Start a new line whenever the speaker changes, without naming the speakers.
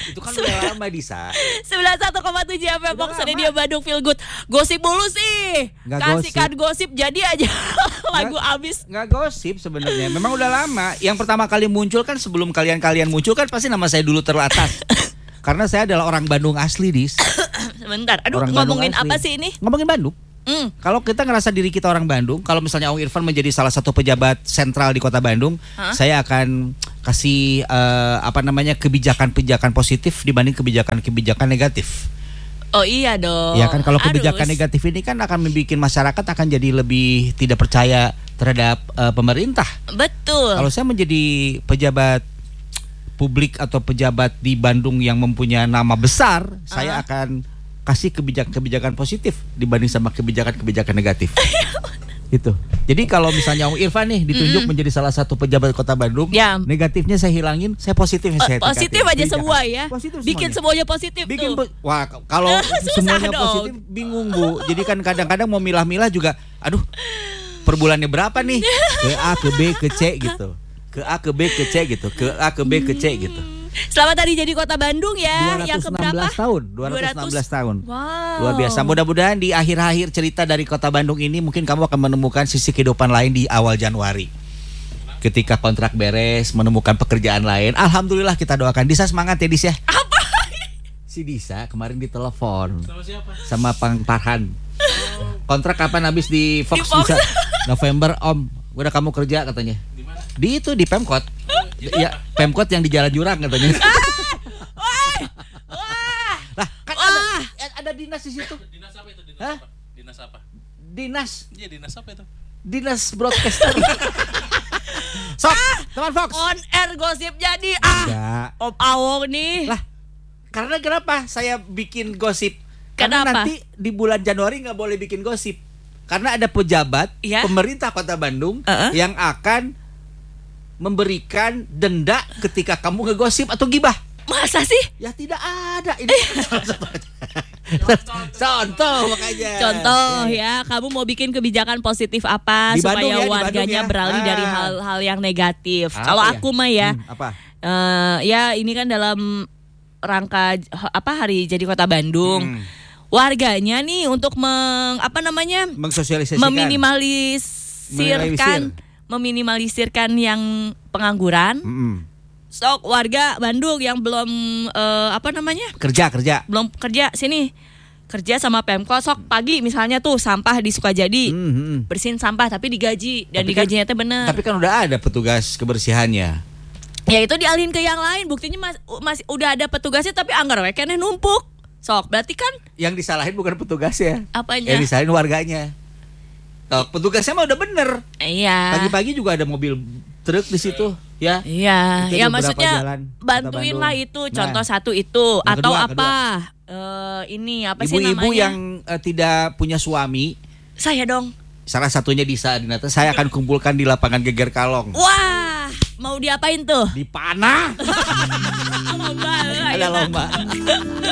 Itu kan udah lama Disa.
91,7 FM Fox Radio Bandung Feel Good. Gosip mulu sih. Kasihkan gosip jadi aja lagu abis.
Nggak gosip sebenarnya. Memang udah lama. Yang pertama kali muncul kan sebelum kalian muncul kan pasti nama saya dulu teratas. Karena saya adalah orang Bandung asli, Dis.
Sebentar. Aduh, ngomongin apa sih ini?
Ngomongin Bandung. Kalau kita ngerasa diri kita orang Bandung, kalau misalnya Ong Irfan menjadi salah satu pejabat sentral di Kota Bandung, saya akan kasih kebijakan-kebijakan positif dibanding kebijakan-kebijakan negatif.
Oh iya dong.
Ya kan kalau kebijakan negatif ini kan akan membuat masyarakat akan jadi lebih tidak percaya terhadap pemerintah.
Betul.
Kalau saya menjadi pejabat publik atau pejabat di Bandung yang mempunyai nama besar, saya akan kasih kebijakan-kebijakan positif dibanding sama kebijakan-kebijakan negatif. Gitu. Jadi kalau misalnya Ong Irfan nih ditunjuk menjadi salah satu pejabat Kota Bandung, negatifnya saya hilangin, saya positifnya saya tingkatin.
Positif aja semua ya.
Positif
bikin semuanya positif tuh.
Wah, kalau semuanya positif bingung, Bu. Jadi kan kadang-kadang mau milah-milah juga, aduh, per bulannya berapa nih? Ke A, ke B, ke C gitu. Ke A, ke B, ke C gitu. Ke A, ke B, ke C gitu.
Selamat hari jadi Kota Bandung ya.
216
yang keberapa?
216 tahun.
Wow.
Luar biasa. Mudah-mudahan di akhir-akhir cerita dari Kota Bandung ini mungkin kamu akan menemukan sisi kehidupan lain di awal Januari. Ketika kontrak beres, menemukan pekerjaan lain. Alhamdulillah, kita doakan. Disa semangat ya, Dis ya.
Apa?
Si Disa kemarin ditelepon.
Sama siapa?
Sama Pang Farhan. Kontrak kapan habis di Fox? Disa? November, Om. Udah kamu kerja katanya.
Di mana?
Di itu di Pemkot. Ya, Pemkot yang di Jalan Jurang katanya. Lah, kan ada dinas di situ.
Dinas apa itu? Dinas
Hah?
apa? Dinas apa?
Dinas.
Iya, dinas apa itu?
Dinas broadcaster. Sok, teman Fox.
On air gosip jadi
Enggak.
Om Awong nih.
Lah, karena kenapa saya bikin gosip?
Kenapa?
Karena nanti di bulan Januari nggak boleh bikin gosip. Karena ada pejabat pemerintah Kota Bandung yang akan memberikan denda ketika kamu ngegosip atau gibah.
Masa sih?
Ya tidak ada. Ini contoh makanya.
Contoh ya, kamu mau bikin kebijakan positif apa
Di
supaya
Bandung ya,
warganya beralih dari hal-hal yang negatif. Kalau
ya?
aku mah ya,
apa?
Ya ini kan dalam rangka hari jadi Kota Bandung. Warganya nih untuk
mengsosialisasikan,
meminimalisirkan yang pengangguran. Sok warga Bandung yang belum
kerja
belum kerja sini kerja sama Pemkot, sok pagi misalnya tuh sampah di Sukajadi bersihin sampah tapi digaji dan digajinya teh bener.
Tapi kan udah ada petugas kebersihannya.
Ya itu dialihin ke yang lain, buktinya masih udah ada petugasnya tapi anggar we keneh numpuk. Sok berarti kan
yang disalahin bukan petugasnya.
Apanya?
Yang disalahin warganya. Petugasnya mah udah bener.
Iya.
Pagi-pagi juga ada mobil truk di situ, ya.
Iya,
itu
ya maksudnya bantuin lah itu. Contoh satu itu atau
kedua,
apa? Ini apa sih namanya?
Ibu-ibu yang tidak punya suami.
Saya dong.
Salah satunya Disa Adinata. Saya akan kumpulkan di lapangan Geger Kalong.
Wah, mau diapain tuh?
Dipanah.
Lomba.
Ada lomba.